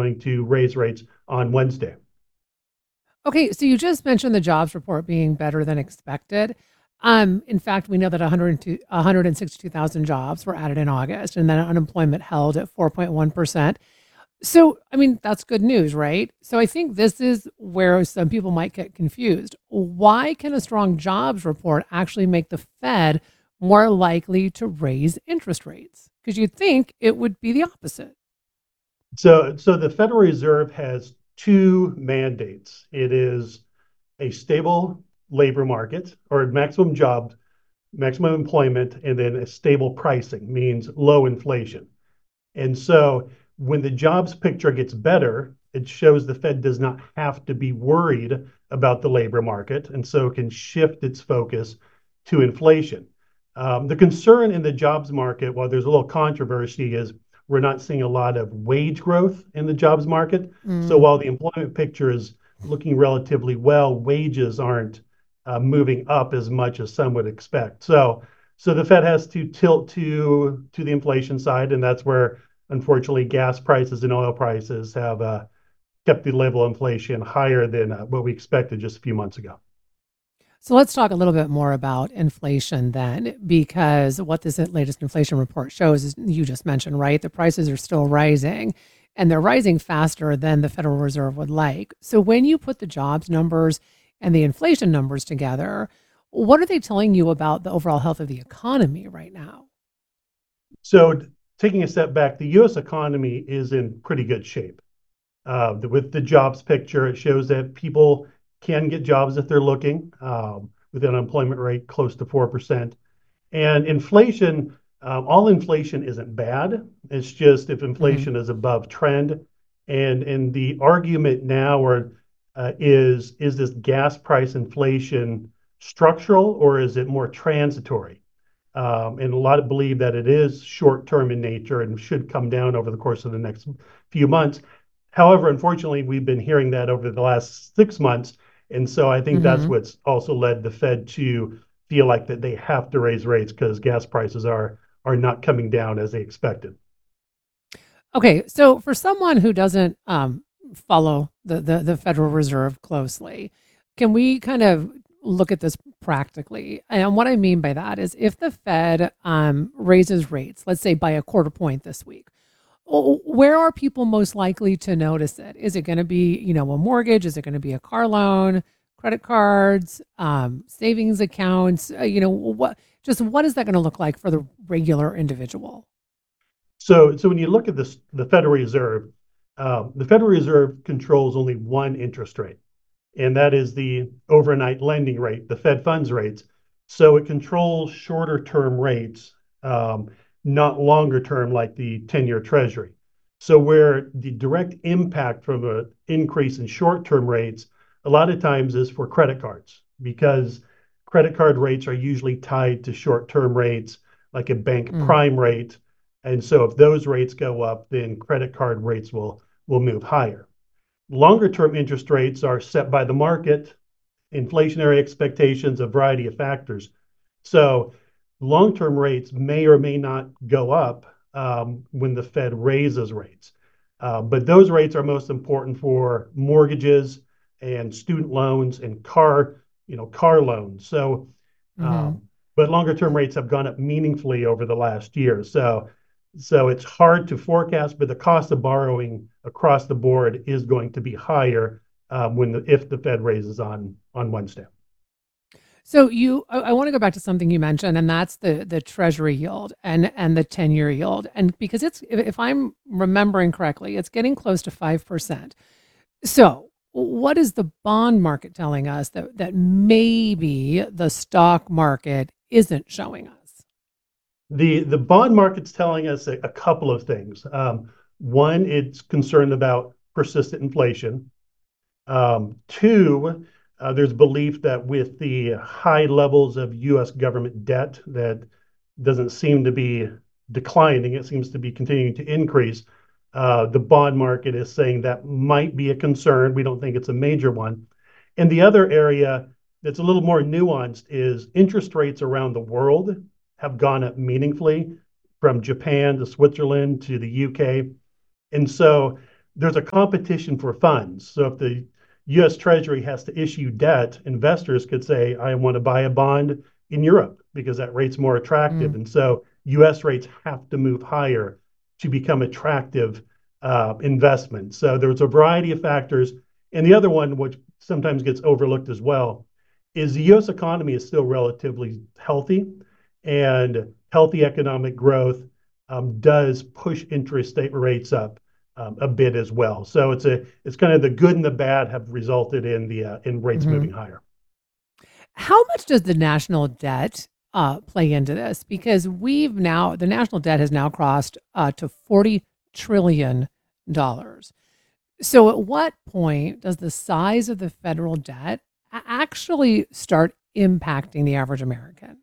going to raise rates on Wednesday. Okay, so you just mentioned the jobs report being better than expected. In fact, we know that 162,000 jobs were added in August, and then unemployment held at 4.1%. So, I mean, that's good news, right? So, I think this is where some people might get confused. Why can a strong jobs report actually make the Fed more likely to raise interest rates? Because you'd think it would be the opposite. So the Federal Reserve has two mandates. It is a stable labor market or maximum employment, and then a stable pricing means low inflation. And so when the jobs picture gets better, it shows the Fed does not have to be worried about the labor market, and so it can shift its focus to inflation. The concern in the jobs market, while there's a little controversy, is we're not seeing a lot of wage growth in the jobs market. So Mm. while the employment picture is looking relatively well, wages aren't moving up as much as some would expect. So the Fed has to tilt to the inflation side, and that's where unfortunately gas prices and oil prices have kept the level of inflation higher than what we expected just a few months ago. So let's talk a little bit more about inflation then, because what this latest inflation report shows is you just mentioned, right? The prices are still rising and they're rising faster than the Federal Reserve would like. So when you put the jobs numbers and the inflation numbers together, what are they telling you about the overall health of the economy right now? So taking a step back, the U.S. economy is in pretty good shape. With the jobs picture, it shows that people can get jobs if they're looking, with an unemployment rate close to 4%. And inflation, all inflation isn't bad. It's just if Hmm. inflation is above trend. And the argument now is this gas price inflation structural or is it more transitory? And a lot of believe that it is short term in nature and should come down over the course of the next few months. However, unfortunately, we've been hearing that over the last 6 months. And so I think that's Hmm. what's also led the Fed to feel like that they have to raise rates because gas prices are not coming down as they expected. Okay, so for someone who doesn't follow the Federal Reserve closely, can we kind of look at this practically? And what I mean by that is if the Fed raises rates, let's say by a quarter point this week, where are people most likely to notice it? Is it going to be, a mortgage? Is it going to be a car loan, credit cards, savings accounts? What is that going to look like for the regular individual? So when you look at this, the Federal Reserve controls only one interest rate, and that is the overnight lending rate, the Fed funds rates. So it controls shorter term rates, um, not longer term like the 10-year Treasury. So where the direct impact from an increase in short term rates, a lot of times is for credit cards because credit card rates are usually tied to short term rates like a bank Mm. prime rate. And so if those rates go up, then credit card rates will move higher. Longer term interest rates are set by the market, inflationary expectations, a variety of factors. So long term rates may or may not go up when the Fed raises rates. But those rates are most important for mortgages and student loans and car loans. Hmm. But longer term rates have gone up meaningfully over the last year. So it's hard to forecast, but the cost of borrowing across the board is going to be higher if the Fed raises on Wednesday. So I want to go back to something you mentioned, and that's the Treasury yield and the 10-year yield, and because it's if I'm remembering correctly, it's getting close to 5%. So what is the bond market telling us that maybe the stock market isn't showing us? The bond market's telling us a couple of things. One, it's concerned about persistent inflation. Two, there's belief that with the high levels of U.S. government debt that doesn't seem to be declining, it seems to be continuing to increase. The bond market is saying that might be a concern. We don't think it's a major one. And the other area that's a little more nuanced is interest rates around the world have gone up meaningfully from Japan to Switzerland to the UK. And so there's a competition for funds. So if the US Treasury has to issue debt, investors could say, I want to buy a bond in Europe because that rate's more attractive. Mm, And so US rates have to move higher to become attractive investment. So there's a variety of factors. And the other one, which sometimes gets overlooked as well, is the US economy is still relatively healthy, and healthy economic growth does push interest rate rates up a bit as well. So it's kind of the good and the bad have resulted in the in rates mhm. moving higher. How much does the national debt play into this? Because the national debt has now crossed to $40 trillion. So, at what point does the size of the federal debt actually start impacting the average American?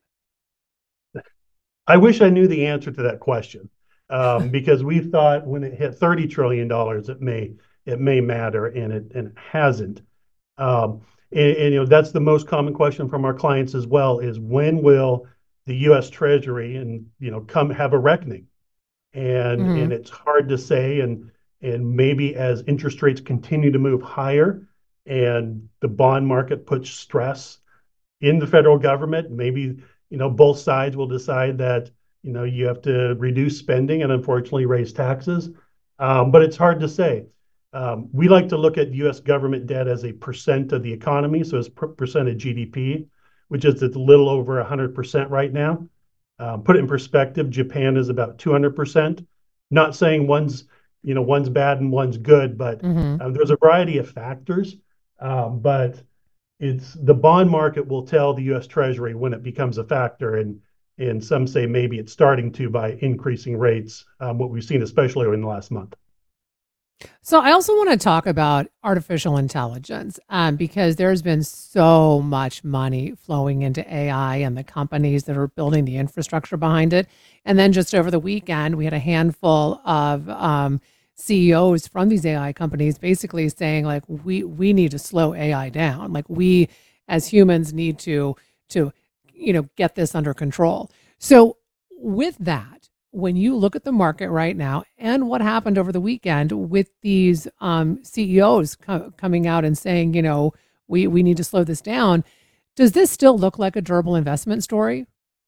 I wish I knew the answer to that question, because we thought when it hit $30 trillion, it may matter, and it hasn't. Um, and that's the most common question from our clients as well: is when will the U.S. Treasury and come have a reckoning? And Hmm. it's hard to say, and maybe as interest rates continue to move higher and the bond market puts stress in the federal government, maybe both sides will decide that you have to reduce spending and unfortunately raise taxes. But it's hard to say. We like to look at U.S. government debt as a percent of the economy, so as percent of GDP, which is a little over 100% right now. Put it in perspective, Japan is about 200%. Not saying one's bad and one's good, but Hmm. there's a variety of factors. But it's the bond market will tell the U.S. Treasury when it becomes a factor, and some say maybe it's starting to by increasing rates, what we've seen especially in the last month. So, I also want to talk about artificial intelligence because there's been so much money flowing into AI and the companies that are building the infrastructure behind it. And then just over the weekend, we had a handful of CEOs from these AI companies basically saying, like, we need to slow AI down. Like, we as humans need to get this under control. So, with that, when you look at the market right now and what happened over the weekend with these CEOs coming out and saying, we need to slow this down, does this still look like a durable investment story?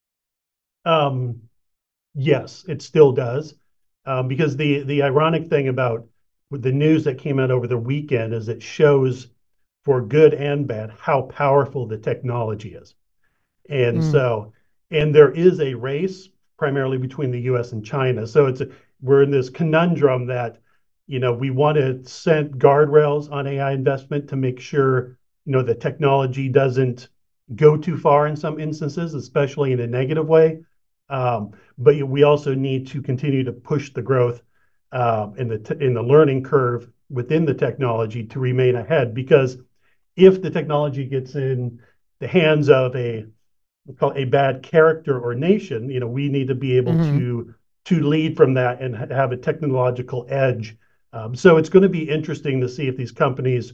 Um, yes, it still does, because the ironic thing about with the news that came out over the weekend is it shows, for good and bad, how powerful the technology is. And Mm, so, and there is a race primarily between the US and China. So we're in this conundrum that, we want to set guardrails on AI investment to make sure, the technology doesn't go too far in some instances, especially in a negative way. But we also need to continue to push the growth in the learning curve within the technology to remain ahead. Because if the technology gets in the hands of a bad character or nation, we need to be able hmm. to lead from that and have a technological edge. So it's going to be interesting to see if these companies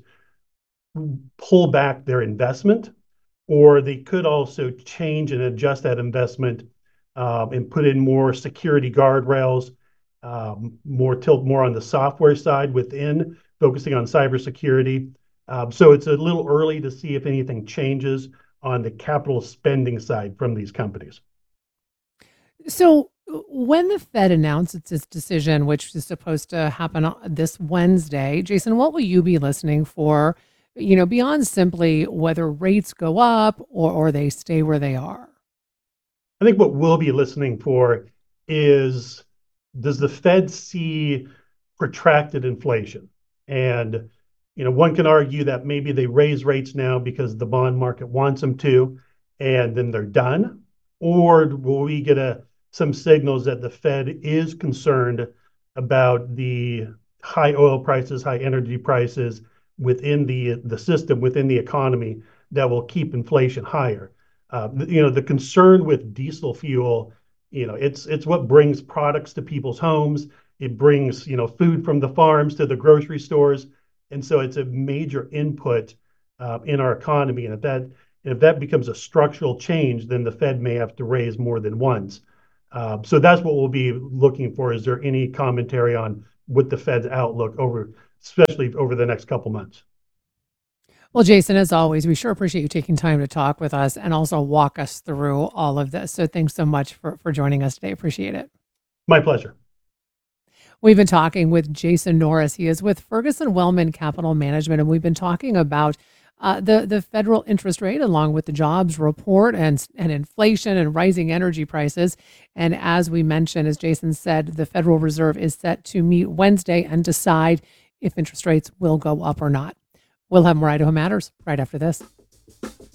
pull back their investment, or they could also change and adjust that investment, and put in more security guardrails, more on the software side within, focusing on cybersecurity. So it's a little early to see if anything changes on the capital spending side from these companies. So, when the Fed announces its decision, which is supposed to happen this Wednesday, Jason, what will you be listening for? Beyond simply whether rates go up or they stay where they are. I think what we'll be listening for is, does the Fed see protracted inflation? And one can argue that maybe they raise rates now because the bond market wants them to, and then they're done. Or will we get some signals that the Fed is concerned about the high oil prices, high energy prices within the system, within the economy, that will keep inflation higher? The concern with diesel fuel, it's what brings products to people's homes. It brings, food from the farms to the grocery stores. And so it's a major input in our economy. And if that becomes a structural change, then the Fed may have to raise more than once. So that's what we'll be looking for. Is there any commentary on with the Fed's outlook especially over the next couple months. Well, Jason, as always, we sure appreciate you taking time to talk with us and also walk us through all of this. So thanks so much for joining us today. Appreciate it. My pleasure. We've been talking with Jason Norris. He is with Ferguson Wellman Capital Management, and we've been talking about the federal interest rate along with the jobs report and inflation and rising energy prices. And as we mentioned, as Jason said, the Federal Reserve is set to meet Wednesday and decide if interest rates will go up or not. We'll have more Idaho Matters right after this.